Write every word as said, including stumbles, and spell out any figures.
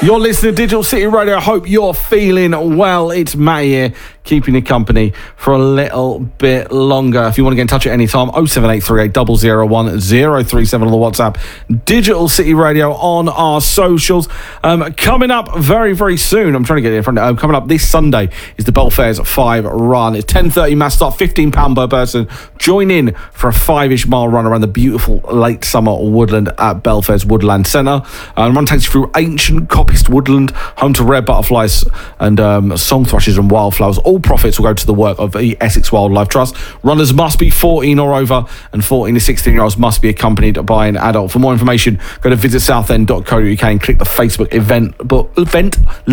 You're listening to Digital City Radio. I hope you're feeling well. It's Matt here, keeping you company for a little bit longer. If you want to get in touch at any time, oh seven eight three eight zero zero one oh three seven on the WhatsApp. Digital City Radio on our socials. Um, coming up very, very soon, I'm trying to get it in front of um, coming up this Sunday is the Belfairs five run. It's ten thirty mass start, fifteen pounds per person. Join in for a five-ish mile run around the beautiful late summer woodland at Belfairs Woodland Centre. Um, the run takes you through ancient copies woodland, home to rare butterflies and um, song thrushes and wildflowers. All profits will go to the work of the Essex Wildlife Trust. Runners must be fourteen or over, and fourteen to sixteen year olds must be accompanied by an adult. For more information, go to visit southend dot co dot uk and click the Facebook event, but event